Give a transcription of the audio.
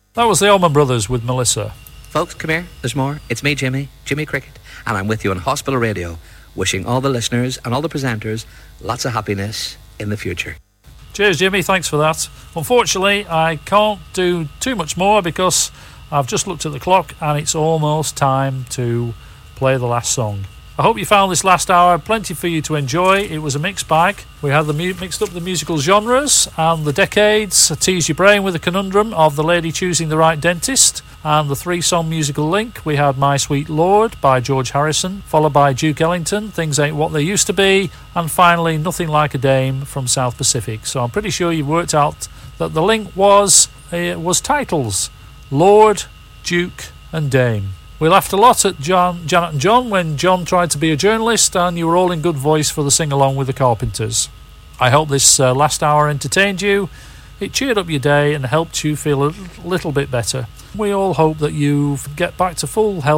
That was the Allman Brothers with Melissa. Folks, come here. There's more. It's me, Jimmy Cricket, and I'm with you on Hospital Radio, wishing all the listeners and all the presenters lots of happiness in the future. Cheers, Jimmy. Thanks for that. Unfortunately, I can't do too much more because I've just looked at the clock and it's almost time to play the last song. I hope you found this last hour plenty for you to enjoy. It was a mixed bag. We had mixed up the musical genres and the decades, tease your brain with a conundrum of the lady choosing the right dentist, and the 3-song musical link. We had My Sweet Lord by George Harrison, followed by Duke Ellington, Things Ain't What They Used to Be, and finally Nothing Like a Dame from South Pacific. So I'm pretty sure you've worked out that the link was titles: Lord, Duke and Dame. We laughed a lot at Janet and John when John tried to be a journalist, and you were all in good voice for the sing-along with the Carpenters. I hope this last hour entertained you. It cheered up your day and helped you feel a little bit better. We all hope that you get back to full health